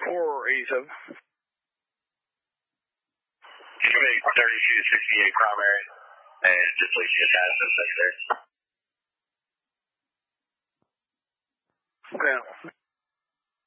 487. You can make 32 to 68 primary and just place you attached to secondary. Okay.